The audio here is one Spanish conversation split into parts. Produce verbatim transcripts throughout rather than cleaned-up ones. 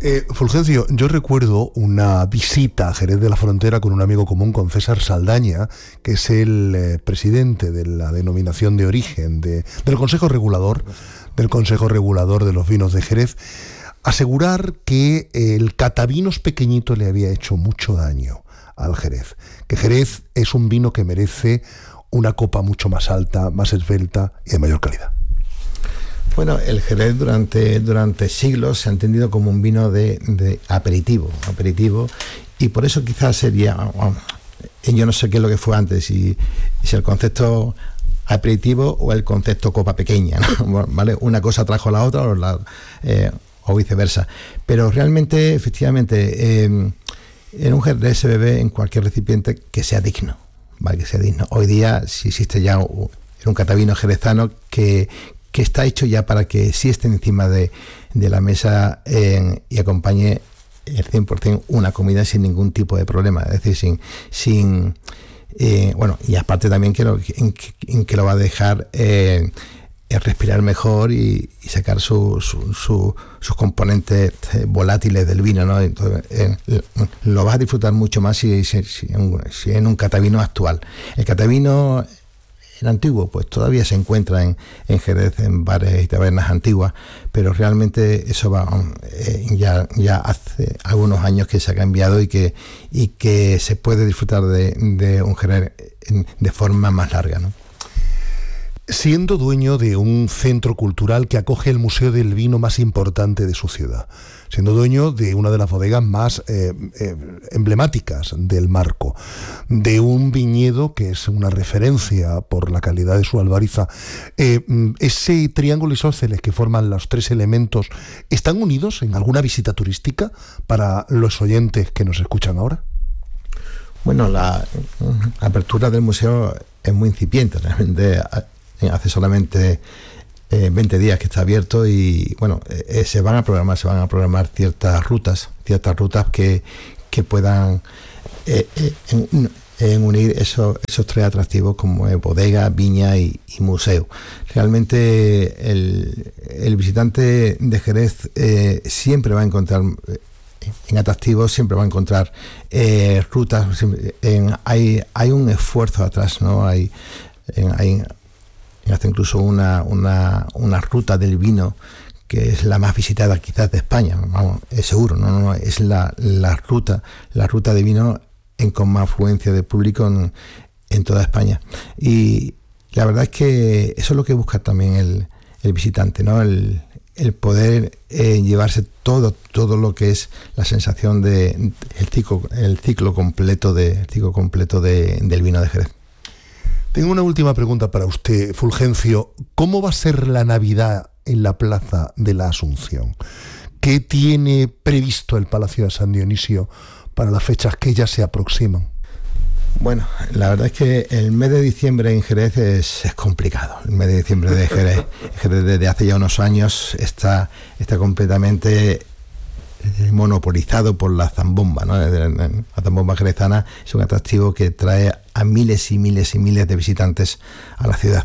Eh, Fulgencio, yo recuerdo una visita a Jerez de la Frontera con un amigo común, con César Saldaña, que es el eh, presidente de la denominación de origen de, del Consejo Regulador, del Consejo Regulador de los Vinos de Jerez, asegurar que el catavinos pequeñito le había hecho mucho daño al Jerez, que Jerez es un vino que merece una copa mucho más alta, más esbelta y de mayor calidad. Bueno, el Jerez durante, durante siglos se ha entendido como un vino de, de aperitivo, aperitivo, y por eso quizás sería, yo no sé qué es lo que fue antes, si, si el concepto aperitivo o el concepto copa pequeña, ¿no? ¿Vale? Una cosa trajo a la otra o, la, eh, o viceversa, pero realmente, efectivamente, eh, en un Jerez se bebe en cualquier recipiente que sea digno, ¿vale? Que sea digno. Hoy día sí existe ya un, un catavino jerezano que que está hecho ya para que sí esté encima de, de la mesa eh, y acompañe el cien por ciento una comida sin ningún tipo de problema, es decir, sin... sin eh, bueno, y aparte también que lo, en, en que lo va a dejar eh, respirar mejor y, y sacar su, su, su, sus componentes volátiles del vino, ¿no? Entonces, eh, lo vas a disfrutar mucho más si, si, si, en, si en un catavino actual. El catavino... El antiguo, pues todavía se encuentra en, en Jerez, en bares y tabernas antiguas, pero realmente eso va eh, ya, ya hace algunos años que se ha cambiado y que, y que se puede disfrutar de, de un Jerez de forma más larga, ¿no? Siendo dueño de un centro cultural que acoge el Museo del Vino más importante de su ciudad, siendo dueño de una de las bodegas más eh, eh, emblemáticas del Marco, de un viñedo que es una referencia por la calidad de su albariza, eh, ese triángulo isósceles que forman los tres elementos, ¿están unidos en alguna visita turística para los oyentes que nos escuchan ahora? Bueno, la apertura del museo es muy incipiente, realmente. Hace solamente eh, veinte días que está abierto y bueno, eh, se van a programar, se van a programar ciertas rutas, ciertas rutas que, que puedan eh, eh, en, en unir esos, esos tres atractivos como es bodega, viña y, y museo. Realmente el, el visitante de Jerez eh, siempre va a encontrar en atractivos, siempre va a encontrar eh, rutas, en, hay, hay un esfuerzo atrás, ¿no? Hay, en, hay hasta incluso una, una, una ruta del vino que es la más visitada quizás de España, vamos, es seguro, no, no, es la, la ruta, la ruta de vino en con más afluencia de público en, en toda España. Y la verdad es que eso es lo que busca también el, el visitante, ¿no? El, el poder eh, llevarse todo, todo lo que es la sensación de el ciclo, el ciclo completo de, el ciclo completo de, del vino de Jerez. Tengo una última pregunta para usted, Fulgencio. ¿Cómo va a ser la Navidad en la Plaza de la Asunción? ¿Qué tiene previsto el Palacio de San Dionisio para las fechas que ya se aproximan? Bueno, la verdad es que el mes de diciembre en Jerez es, es complicado. El mes de diciembre de Jerez, Jerez desde hace ya unos años está, está completamente monopolizado por la zambomba, ¿no? La zambomba jerezana es un atractivo que trae a miles y miles y miles de visitantes a la ciudad.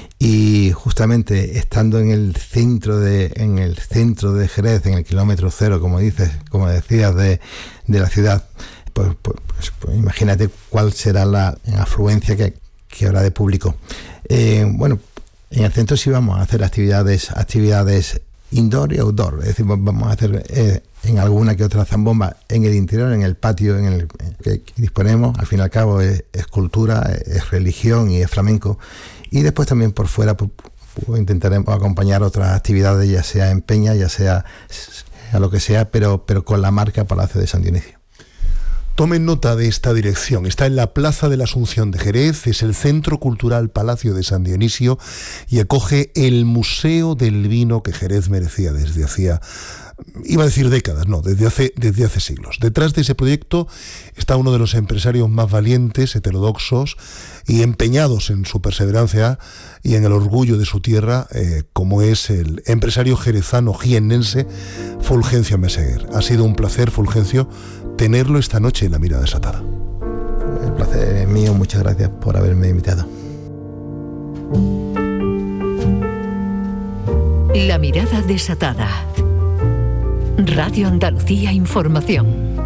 Y justamente estando en el centro de en el centro de Jerez, en el kilómetro cero, como dices, como decías, de, de la ciudad, pues, pues, pues imagínate cuál será la afluencia que, que habrá de público. Eh, bueno, en el centro sí vamos a hacer actividades, actividades indoor y outdoor, es decir, vamos a hacer eh, en alguna que otra zambomba en el interior, en el patio en el que disponemos. Al fin y al cabo es, es cultura, es religión y es flamenco. Y después también por fuera pues, pues intentaremos acompañar otras actividades, ya sea en peña, ya sea a lo que sea, pero, pero con la marca Palacio de San Dionisio. Tomen nota de esta dirección. Está en la Plaza de la Asunción de Jerez, es el Centro Cultural Palacio de San Dionisio y acoge el Museo del Vino que Jerez merecía desde hacía, iba a decir décadas, no, desde hace, desde hace siglos. Detrás de ese proyecto está uno de los empresarios más valientes, heterodoxos y empeñados en su perseverancia y en el orgullo de su tierra, eh, como es el empresario jerezano jiennense Fulgencio Meseguer. Ha sido un placer, Fulgencio, tenerlo esta noche en La Mirada Desatada. El placer es mío, muchas gracias por haberme invitado. La Mirada Desatada. Radio Andalucía Información.